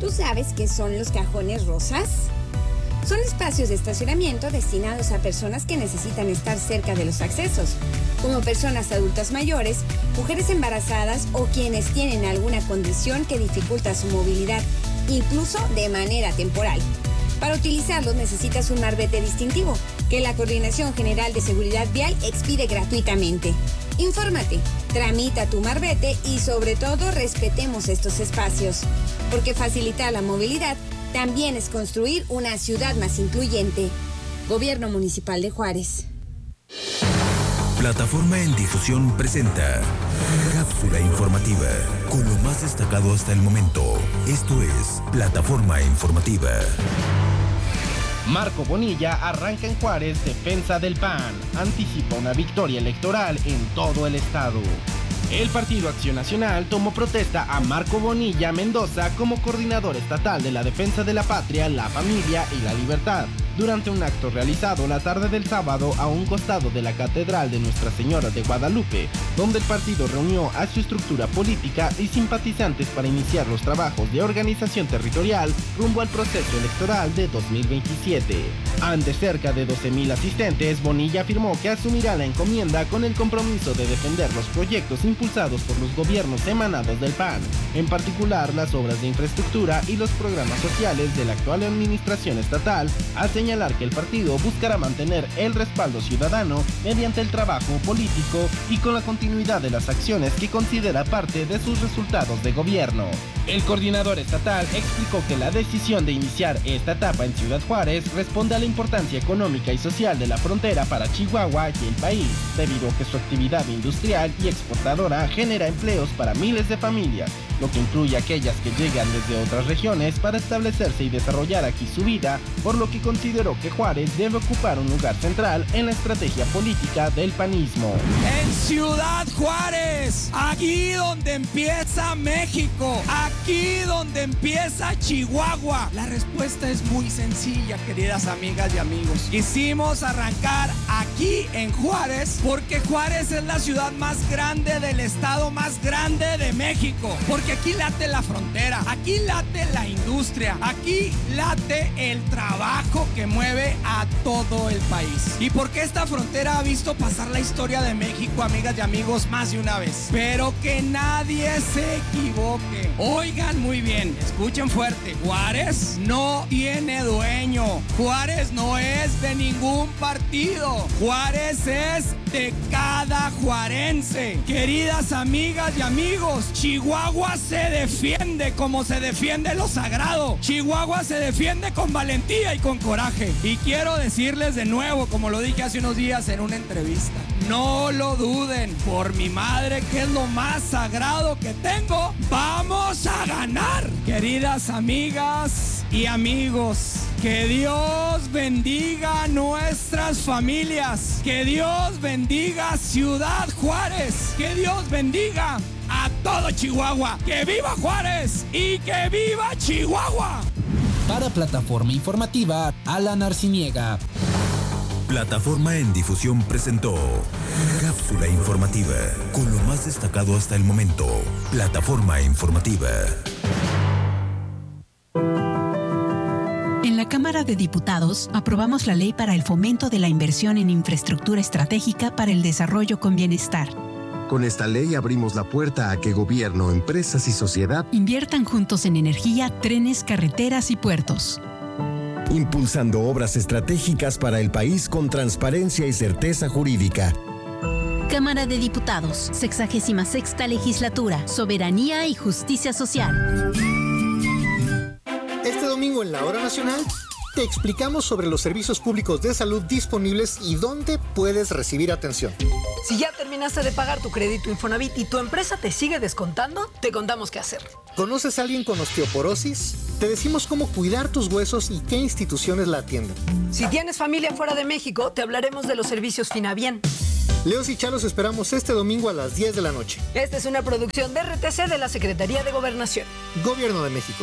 ¿Tú sabes qué son los cajones rosas? Son espacios de estacionamiento destinados a personas que necesitan estar cerca de los accesos, como personas adultas mayores, mujeres embarazadas o quienes tienen alguna condición que dificulta su movilidad, incluso de manera temporal. Para utilizarlos necesitas un marbete distintivo, que la Coordinación General de Seguridad Vial expide gratuitamente. Infórmate, tramita tu marbete y sobre todo respetemos estos espacios, porque facilitar la movilidad también es construir una ciudad más incluyente. Gobierno Municipal de Juárez. Plataforma en Difusión presenta Cápsula Informativa, con lo más destacado hasta el momento. Esto es Plataforma Informativa. Marco Bonilla arranca en Juárez defensa del PAN. Anticipa una victoria electoral en todo el estado. El Partido Acción Nacional tomó protesta a Marco Bonilla Mendoza como coordinador estatal de la defensa de la patria, la familia y la libertad, durante un acto realizado la tarde del sábado a un costado de la Catedral de Nuestra Señora de Guadalupe, donde el partido reunió a su estructura política y simpatizantes para iniciar los trabajos de organización territorial rumbo al proceso electoral de 2027. Ante cerca de 12,000 asistentes, Bonilla afirmó que asumirá la encomienda con el compromiso de defender los proyectos impulsados por los gobiernos emanados del PAN, en particular las obras de infraestructura y los programas sociales de la actual administración estatal, a señalar que el partido buscará mantener el respaldo ciudadano mediante el trabajo político y con la continuidad de las acciones que considera parte de sus resultados de gobierno. El coordinador estatal explicó que la decisión de iniciar esta etapa en Ciudad Juárez responde a la importancia económica y social de la frontera para Chihuahua y el país, debido a que su actividad industrial y exportadora genera empleos para miles de familias, lo que incluye aquellas que llegan desde otras regiones para establecerse y desarrollar aquí su vida, por lo que consideró que Juárez debe ocupar un lugar central en la estrategia política del panismo. En Ciudad Juárez, aquí donde empieza México, aquí donde empieza Chihuahua. La respuesta es muy sencilla, queridas amigas y amigos. Quisimos arrancar aquí en Juárez porque Juárez es la ciudad más grande del estado más grande de México, porque aquí late la frontera, aquí late la industria, aquí late el trabajo que mueve a todo el país. Y porque esta frontera ha visto pasar la historia de México, amigas y amigos, más de una vez. Pero que nadie se equivoque. Oigan muy bien, escuchen fuerte. Juárez no tiene dueño. Juárez no es de ningún partido. Juárez es de cada juarense. Queridas amigas y amigos, Chihuahua se defiende como se defiende lo sagrado. Chihuahua se defiende con valentía y con coraje. Y quiero decirles de nuevo, como lo dije hace unos días en una entrevista, no lo duden, por mi madre, que es lo más sagrado que tengo, vamos a ganar. Queridas amigas y amigos, que Dios bendiga nuestras familias, que Dios bendiga Ciudad Juárez, que Dios bendiga a todo Chihuahua. ¡Que viva Juárez y que viva Chihuahua! Para Plataforma Informativa, Alan Arciniega. Plataforma en Difusión presentó Cápsula Informativa, con lo más destacado hasta el momento. Plataforma Informativa. En la Cámara de Diputados aprobamos la ley para el fomento de la inversión en infraestructura estratégica para el desarrollo con bienestar. Con esta ley abrimos la puerta a que gobierno, empresas y sociedad inviertan juntos en energía, trenes, carreteras y puertos, impulsando obras estratégicas para el país con transparencia y certeza jurídica. Cámara de Diputados, 66ª Legislatura, Soberanía y Justicia Social. Este domingo en la Hora Nacional te explicamos sobre los servicios públicos de salud disponibles y dónde puedes recibir atención. Si ya terminaste de pagar tu crédito Infonavit y tu empresa te sigue descontando, te contamos qué hacer. ¿Conoces a alguien con osteoporosis? Te decimos cómo cuidar tus huesos y qué instituciones la atienden. Si tienes familia fuera de México, te hablaremos de los servicios Finabien. Leos y Chalos esperamos este domingo a las 10 de la noche. Esta es una producción de RTC de la Secretaría de Gobernación. Gobierno de México.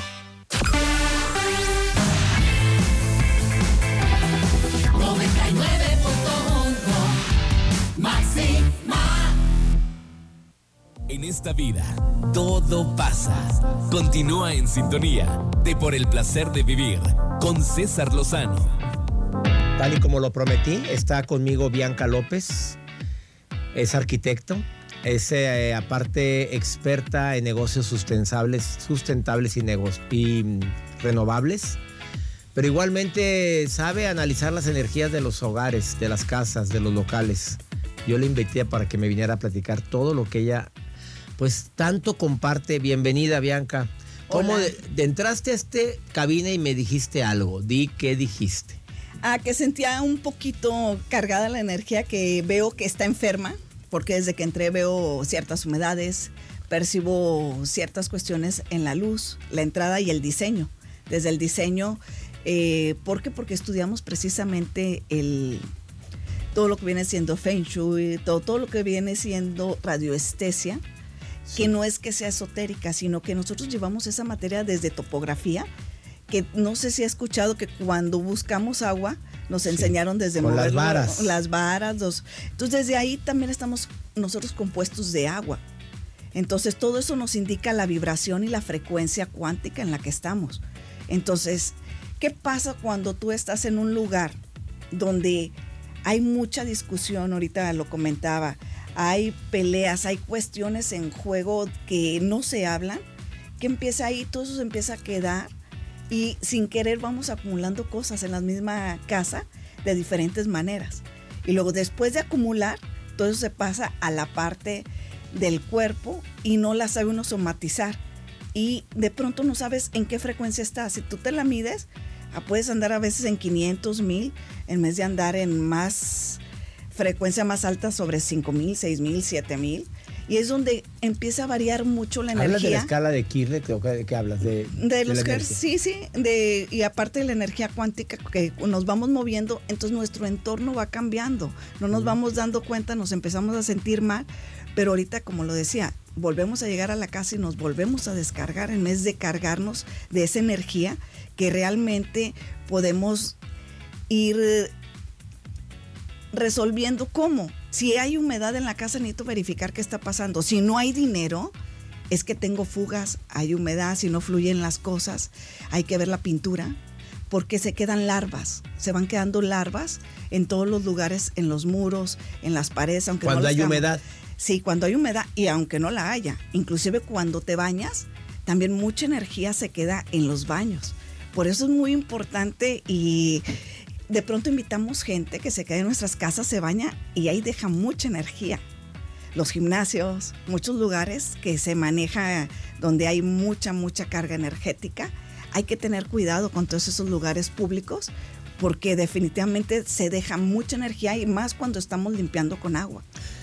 Máxima. En esta vida todo pasa. Continúa en sintonía de Por el Placer de Vivir con César Lozano. Tal y como lo prometí, está conmigo Bianca López. Es arquitecto, es aparte experta en negocios sustentables y renovables, pero igualmente sabe analizar las energías de los hogares, de las casas, de los locales. Yo le invité para que me viniera a platicar todo lo que ella pues tanto comparte. Bienvenida, Bianca. ¿Cómo entraste a este cabina y me dijiste algo? ¿Qué dijiste? Que sentía un poquito cargada la energía, que veo que está enferma, porque desde que entré veo ciertas humedades, percibo ciertas cuestiones en la luz, la entrada y el diseño. Desde el diseño, ¿por qué? Porque estudiamos precisamente todo lo que viene siendo Feng Shui, todo lo que viene siendo radioestesia, sí. Que no es que sea esotérica, sino que nosotros llevamos esa materia desde topografía, que no sé si ha escuchado que cuando buscamos agua nos enseñaron desde con las varas. Entonces desde ahí también estamos nosotros compuestos de agua. Entonces todo eso nos indica la vibración y la frecuencia cuántica en la que estamos. Entonces, ¿qué pasa cuando tú estás en un lugar donde hay mucha discusión? Ahorita lo comentaba, hay peleas, hay cuestiones en juego que no se hablan, que empieza ahí, todo eso se empieza a quedar. Y sin querer vamos acumulando cosas en la misma casa de diferentes maneras. Y luego después de acumular, todo eso se pasa a la parte del cuerpo y no la sabe uno somatizar. Y de pronto no sabes en qué frecuencia estás. Si tú te la mides, puedes andar a veces en 500, 1000, en vez de andar en más frecuencia más alta sobre 5000, 6000, 7000. Y es donde empieza a variar mucho la energía. ¿Hablas de la escala de Kirchner? ¿De qué hablas? De los hertz, sí. Y aparte de la energía cuántica que nos vamos moviendo, entonces nuestro entorno va cambiando. No nos vamos dando cuenta, nos empezamos a sentir mal. Pero ahorita, como lo decía, volvemos a llegar a la casa y nos volvemos a descargar en vez de cargarnos de esa energía que realmente podemos ir resolviendo. ¿Cómo? Si hay humedad en la casa, necesito verificar qué está pasando. Si no hay dinero, es que tengo fugas, hay humedad, si no fluyen las cosas, hay que ver la pintura, porque se quedan larvas, se van quedando larvas en todos los lugares, en los muros, en las paredes, aunque cuando no hay humedad. Sí, cuando hay humedad y aunque no la haya, inclusive cuando te bañas, también mucha energía se queda en los baños. Por eso es muy importante y de pronto invitamos gente que se queda en nuestras casas, se baña y ahí deja mucha energía. Los gimnasios, muchos lugares que se maneja donde hay mucha carga energética. Hay que tener cuidado con todos esos lugares públicos porque definitivamente se deja mucha energía y más cuando estamos limpiando con agua.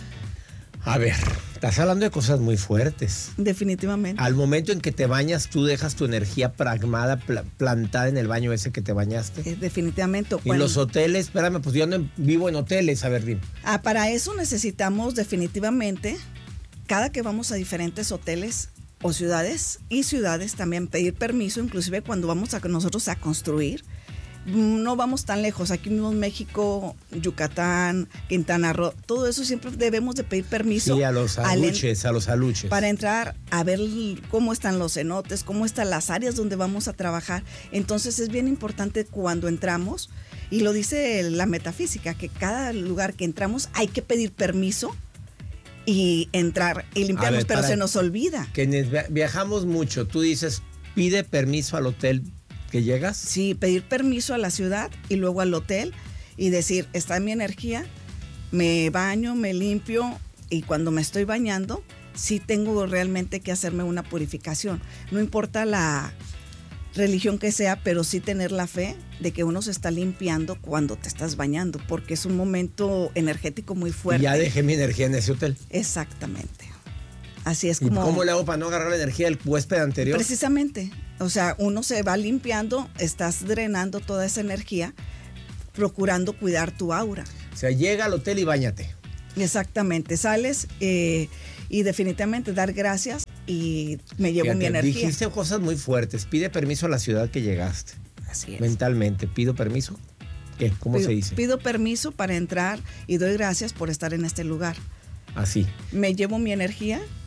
A ver, estás hablando de cosas muy fuertes. Definitivamente. Al momento en que te bañas, tú dejas tu energía pragmada, plantada en el baño ese que te bañaste. Definitivamente. Y los hoteles, espérame, pues yo no vivo en hoteles, a ver, dime. Para eso necesitamos definitivamente, cada que vamos a diferentes hoteles o ciudades también pedir permiso, inclusive cuando vamos nosotros a construir. No vamos tan lejos, aquí mismo en México, Yucatán, Quintana Roo, todo eso siempre debemos de pedir permiso. Sí, a los aluches. Para entrar a ver cómo están los cenotes, cómo están las áreas donde vamos a trabajar. Entonces es bien importante cuando entramos, y lo dice la metafísica, que cada lugar que entramos hay que pedir permiso y entrar y limpiarnos, pero se nos olvida. Quienes viajamos mucho, tú dices, pide permiso al hotel que llegas. Sí, pedir permiso a la ciudad y luego al hotel y decir, está mi energía, me baño, me limpio y cuando me estoy bañando, sí tengo realmente que hacerme una purificación. No importa la religión que sea, pero sí tener la fe de que uno se está limpiando cuando te estás bañando, porque es un momento energético muy fuerte. Y ya dejé mi energía en ese hotel. Exactamente. Así es como... ¿Y cómo le hago para no agarrar la energía del huésped anterior? Precisamente. O sea, uno se va limpiando, estás drenando toda esa energía, procurando cuidar tu aura. O sea, llega al hotel y báñate. Exactamente. Sales y definitivamente dar gracias y me llevo mi energía. Dijiste cosas muy fuertes. Pide permiso a la ciudad que llegaste. Así es. Mentalmente. ¿Pido permiso? ¿Qué? ¿Cómo se dice? Pido permiso para entrar y doy gracias por estar en este lugar. Así. Me llevo mi energía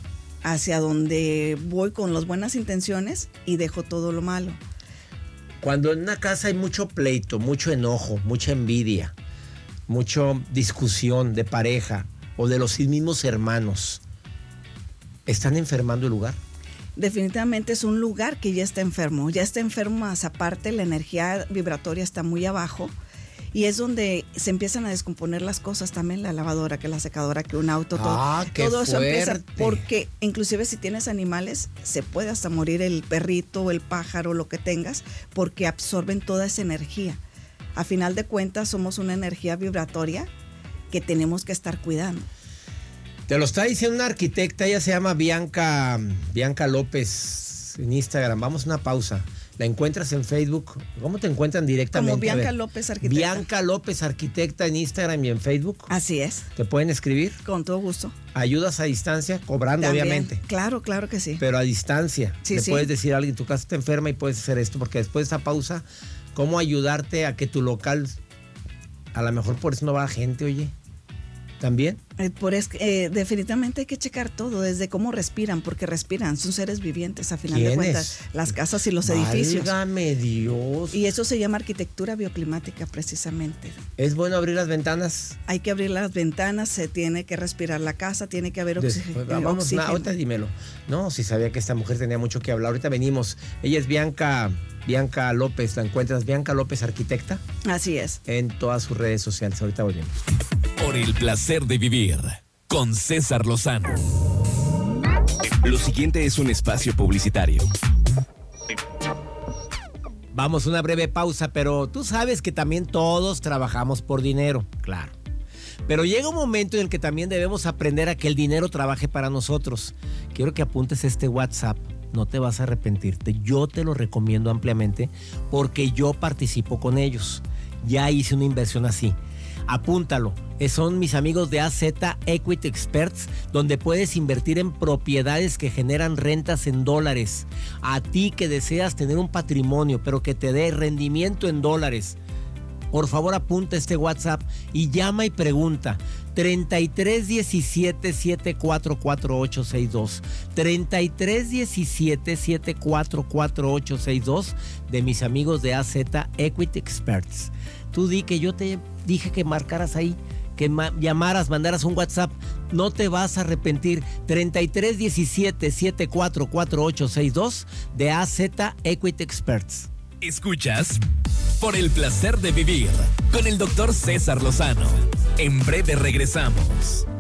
hacia donde voy con las buenas intenciones y dejo todo lo malo. Cuando en una casa hay mucho pleito, mucho enojo, mucha envidia, mucha discusión de pareja o de los mismos hermanos, ¿están enfermando el lugar? Definitivamente es un lugar que ya está enfermo más aparte, la energía vibratoria está muy abajo y es donde se empiezan a descomponer las cosas también, la lavadora, que la secadora, que un auto, todo eso empieza, porque inclusive si tienes animales se puede hasta morir el perrito, el pájaro, lo que tengas, porque absorben toda esa energía. A final de cuentas somos una energía vibratoria que tenemos que estar cuidando. Te lo está diciendo una arquitecta, ella se llama Bianca López en Instagram. Vamos a una pausa. La encuentras en Facebook. ¿Cómo te encuentran directamente? Como Bianca López Arquitecta. Bianca López Arquitecta en Instagram y en Facebook. Así es. ¿Te pueden escribir? Con todo gusto. ¿Ayudas a distancia? Cobrando, también, obviamente. Claro que sí. Pero a distancia. Sí, Le sí. puedes decir a alguien, tu casa está enferma y puedes hacer esto, porque después de esa pausa, ¿cómo ayudarte a que tu local, a lo mejor por eso no va gente, oye? ¿También? Definitivamente hay que checar todo, desde cómo respiran, porque respiran, son seres vivientes a final de ¿Quiénes? cuentas, las casas y los edificios. Válgame Dios. Y eso se llama arquitectura bioclimática precisamente. ¿Es bueno abrir las ventanas? Hay que abrir las ventanas, se tiene que respirar la casa, tiene que haber oxígeno. Vamos, ahorita dímelo. No, si sabía que esta mujer tenía mucho que hablar. Ahorita venimos. Ella es Bianca López, la encuentras Bianca López Arquitecta. Así es. En todas sus redes sociales. Ahorita volvemos. Por el placer de vivir con César Lozano. Lo siguiente es un espacio publicitario. Vamos a una breve pausa, pero tú sabes que también todos trabajamos por dinero, claro. Pero llega un momento en el que también debemos aprender a que el dinero trabaje para nosotros. Quiero que apuntes este WhatsApp. No te vas a arrepentirte. Yo te lo recomiendo ampliamente porque yo participo con ellos. Ya hice una inversión así. Apúntalo. Son mis amigos de AZ Equity Experts, donde puedes invertir en propiedades que generan rentas en dólares. A ti que deseas tener un patrimonio, pero que te dé rendimiento en dólares. Por favor, apunta este WhatsApp y llama y pregunta. 3317-744862. 3317-744862 de mis amigos de AZ Equity Experts. Tú di que yo te dije que marcaras ahí, que llamaras, mandaras un WhatsApp. No te vas a arrepentir. 3317-744862 de AZ Equity Experts. Escuchas Por el placer de vivir con el doctor César Lozano. En breve regresamos.